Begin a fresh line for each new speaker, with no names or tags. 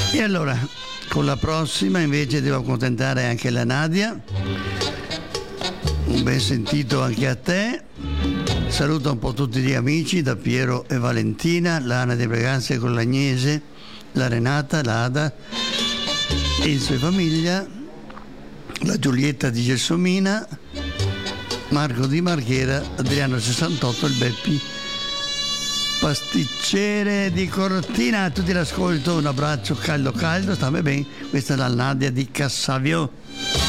E allora, con la prossima invece devo accontentare anche la Nadia. Un ben sentito anche a te. Saluto un po' tutti gli amici, da Piero e Valentina, l'Ana di Breganze con l'Agnese, la Renata, l'Ada, Enzo e famiglia, la Giulietta di Gelsomina, Marco di Marghera, Adriano 68, il Beppi pasticcere di Cortina. A tutti l'ascolto, un abbraccio caldo, stammi bene. Questa è la Nadia di Cassavio.